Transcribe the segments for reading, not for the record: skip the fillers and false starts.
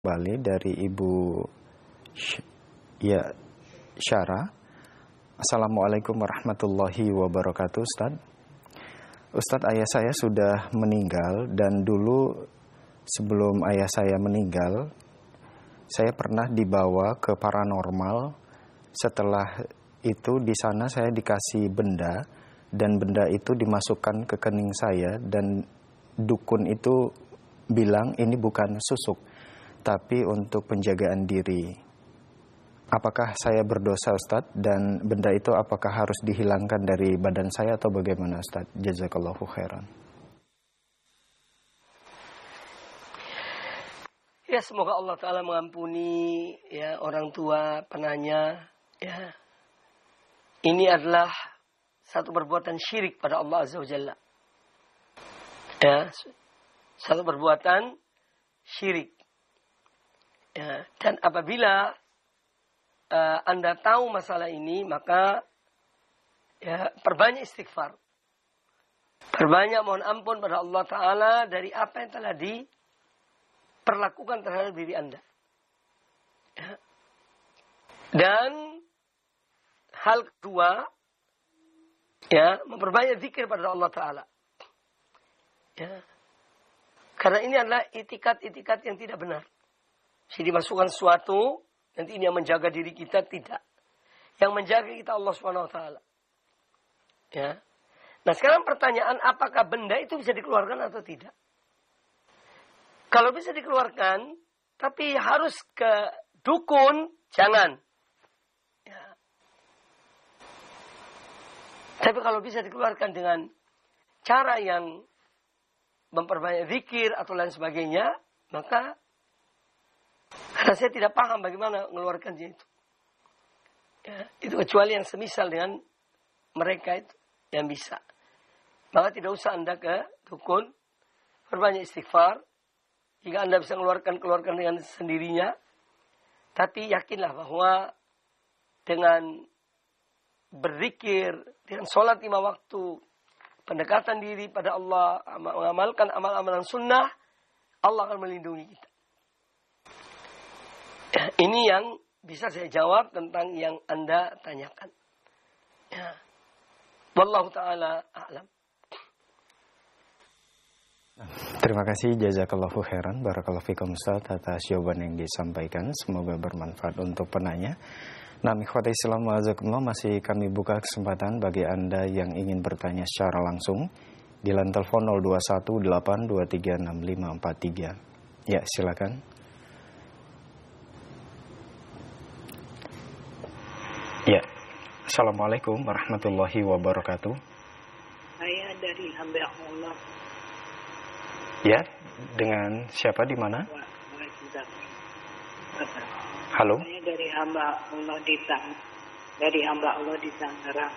kembali dari Ibu Syara. Assalamualaikum warahmatullahi wabarakatuh, Ustadz. Ustadz, ayah saya sudah meninggal dan dulu sebelum ayah saya meninggal, saya pernah dibawa ke paranormal. Setelah itu di sana saya dikasih benda dan benda itu dimasukkan ke kening saya dan dukun itu bilang ini bukan susuk tapi untuk penjagaan diri. Apakah saya berdosa, Ustadz? Dan benda itu apakah harus dihilangkan dari badan saya atau bagaimana, Ustadz? Jazakallahu khairan. Ya, semoga Allah Ta'ala mengampuni ya orang tua penanya. Ya, ini adalah satu perbuatan syirik pada Allah Azza wa Jalla. Ya, satu perbuatan syirik. Ya, dan apabila Anda tahu masalah ini, maka ya perbanyak istighfar. Perbanyak mohon ampun pada Allah Ta'ala dari apa yang telah diperlakukan terhadap diri Anda. Ya. Dan hal kedua, ya, memperbanyak zikir pada Allah Ta'ala. Ya. Karena ini adalah itikat-itikat yang tidak benar. Jadi dimasukkan sesuatu, nanti ini yang menjaga diri kita, tidak. Yang menjaga kita Allah SWT. Ya. Nah sekarang pertanyaan, apakah benda itu bisa dikeluarkan atau tidak? Kalau bisa dikeluarkan, tapi harus ke dukun, jangan. Ya. Tapi kalau bisa dikeluarkan dengan cara yang memperbanyak zikir atau lain sebagainya, maka karena saya tidak paham bagaimana mengeluarkannya itu. Ya, itu kecuali yang semisal dengan mereka itu yang bisa. Maka tidak usah Anda ke dukun, perbanyak istighfar. Jika Anda bisa keluarkan dengan sendirinya. Tapi yakinlah bahwa dengan berzikir, dengan sholat 5 waktu, pendekatan diri pada Allah, mengamalkan amal-amalan sunnah, Allah akan melindungi kita. Ini yang bisa saya jawab tentang yang Anda tanyakan. Ya. Wallahu ta'ala a'lam. Terima kasih, jazakallahu khairan, barakallahu fikum Ustaz atas jawaban yang disampaikan. Semoga bermanfaat untuk penanya. Nah, ikhwati Islam wa'azakumullah, masih kami buka kesempatan bagi Anda yang ingin bertanya secara langsung di line telepon 0218236543. Ya, silakan. Ya, Assalamualaikum warahmatullahi wabarakatuh. Saya dari hamba Allah. Ya, dengan siapa di mana? Halo. Saya dari hamba Allah di Tangerang.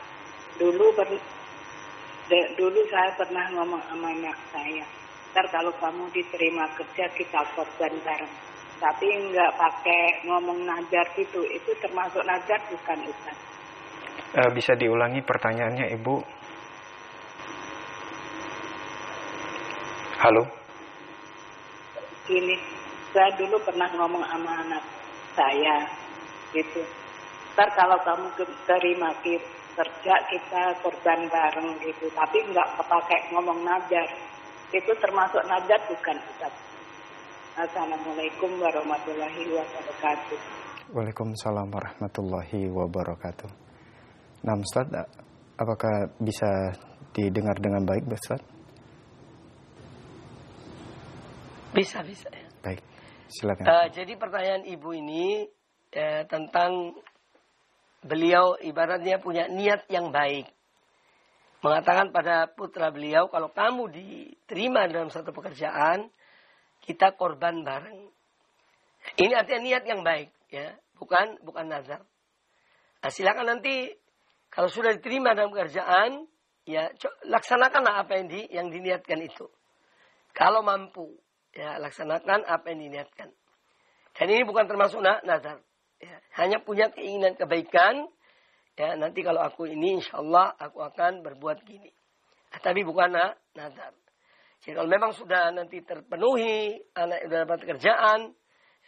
Dulu saya pernah ngomong sama anak saya, ntar kalau kamu diterima kerja kita korban bareng. Tapi nggak pakai ngomong najar gitu. Itu termasuk najar bukan, Ustaz? Bisa diulangi pertanyaannya, Ibu? Halo? Gini, saya dulu pernah ngomong sama anak saya gitu. Ntar kalau kamu terima kerja kita korban bareng gitu. Tapi nggak pakai ngomong najar. Itu termasuk najar bukan, Ustaz? Assalamualaikum warahmatullahi wabarakatuh. Waalaikumsalam warahmatullahi wabarakatuh. Nah, Ustaz, apakah bisa didengar dengan baik, Ustaz? Bisa. Baik, silakan. Jadi pertanyaan Ibu ini tentang beliau ibaratnya punya niat yang baik. Mengatakan pada putra beliau, kalau kamu diterima dalam satu pekerjaan, kita korban bareng. Ini artinya niat yang baik, ya, bukan nazar. Nah, silakan nanti kalau sudah diterima dalam pekerjaan, ya laksanakanlah apa yang diniatkan itu. Kalau mampu, ya laksanakan apa yang diniatkan. Dan ini bukan termasuk nazar. Ya, hanya punya keinginan kebaikan. Ya, nanti kalau aku ini, insya Allah aku akan berbuat gini. Tapi bukan nazar. Jadi kalau memang sudah nanti terpenuhi, anak sudah dapat kerjaan,